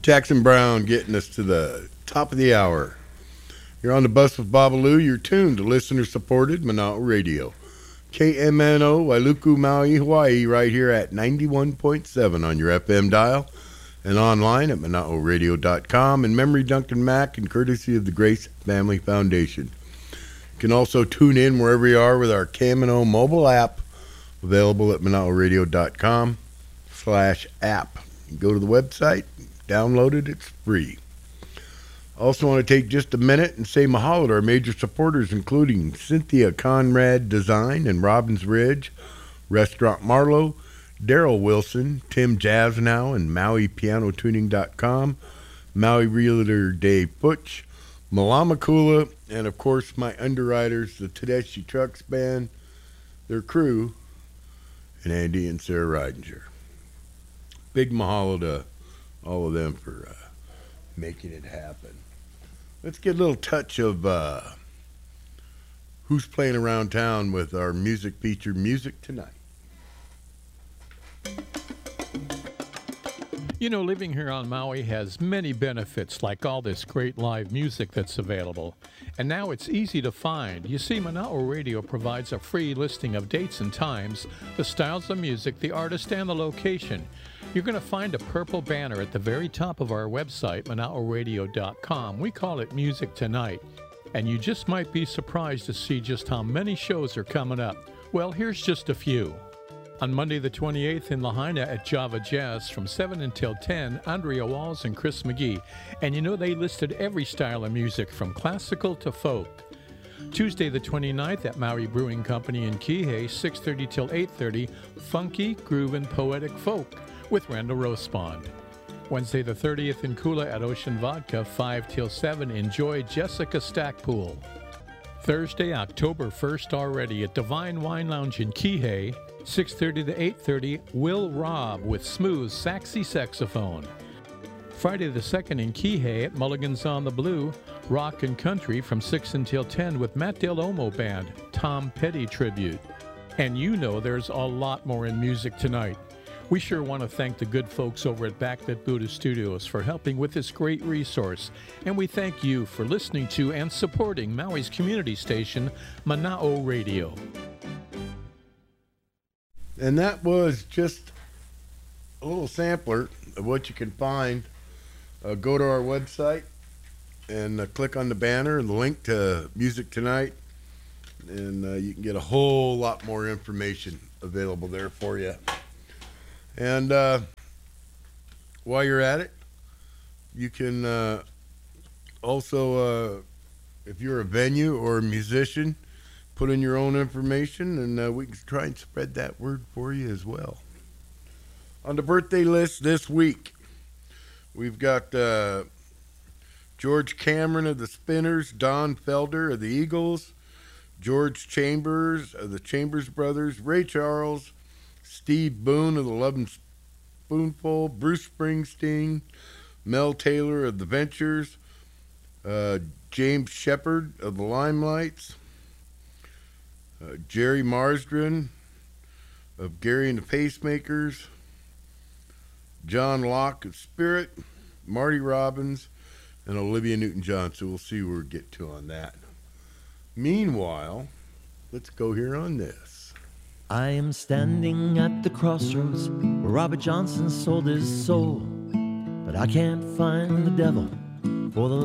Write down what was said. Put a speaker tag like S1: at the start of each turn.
S1: Jackson Brown getting us to the top of the hour. You're on the bus with Babalu. You're tuned to listener-supported Mana'o Radio. KMNO, Wailuku, Maui, Hawaii, right here at 91.7 on your FM dial and online at Mana'oRadio.com and Memory Duncan Mac and courtesy of the Grace Family Foundation. You can also tune in wherever you are with our KMNO mobile app available at Mana'oRadio.com/app. You go to the website, download it, it's free. Also want to take just a minute and say mahalo to our major supporters, including Cynthia Conrad Design in Robbins Ridge, Restaurant Marlowe, Daryl Wilson, Tim Jasnow, and MauiPianoTuning.com, Maui Realtor Dave Butch, Malamakula, and of course my underwriters, the Tedeschi Trucks Band, their crew, and Andy and Sarah Ridinger. Big mahalo to all of them for making it happen. Let's get a little touch of who's playing around town with our music feature, Music Tonight.
S2: You know, living here on Maui has many benefits, like all this great live music that's available. And now it's easy to find. You see, Mana'o Radio provides a free listing of dates and times, the styles of music, the artist, and the location. You're going to find a purple banner at the very top of our website, Mana'oRadio.com. We call it Music Tonight. And you just might be surprised to see just how many shows are coming up. Well, here's just a few. On Monday the 28th in Lahaina at Java Jazz from 7 until 10, Andrea Walls and Chris McGee. And you know they listed every style of music from classical to folk. Tuesday the 29th at Maui Brewing Company in Kihei, 6:30 till 8:30, Funky, Groove, and Poetic Folk with Randall Rospond. Wednesday the 30th in Kula at Ocean Vodka, 5 till 7, enjoy Jessica Stackpool. Thursday, October 1st already at Divine Wine Lounge in Kihei, 6:30 to 8:30, Will Robb with smooth, saxy saxophone. Friday the 2nd in Kihei at Mulligan's on the Blue, rock and country from 6 until 10 with Matt Del Olmo Band, Tom Petty tribute. And you know there's a lot more in music tonight. We sure want to thank the good folks over at Backlit Buddha Studios for helping with this great resource. And we thank you for listening to and supporting Maui's community station, Mana'o Radio.
S1: And that was just a little sampler of what you can find. Go to our website and click on the banner and the link to Music Tonight, and you can get a whole lot more information available there for you. And while you're at it, you can also, if you're a venue or a musician, put in your own information, and we can try and spread that word for you as well. On the birthday list this week, we've got George Cameron of the Spinners, Don Felder of the Eagles, George Chambers of the Chambers Brothers, Ray Charles, Steve Boone of the Lovin' Spoonful, Bruce Springsteen, Mel Taylor of the Ventures, James Shepard of the Limelights, Jerry Marsden of Gary and the Pacemakers, John Locke of Spirit, Marty Robbins, and Olivia Newton-John. So we'll see where we get to on that. Meanwhile, let's go here on this.
S3: I am standing at the crossroads where Robert Johnson sold his soul, but I can't find the devil for the